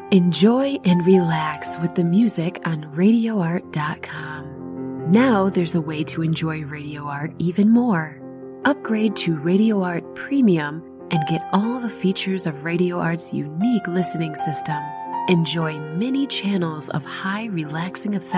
Enjoy and relax with the music on RadioArt.com. Now there's a way to enjoy Radio Art even more. Upgrade to Radio Art Premium and get all the features of Radio Art's unique listening system. Enjoy many channels of high relaxing effects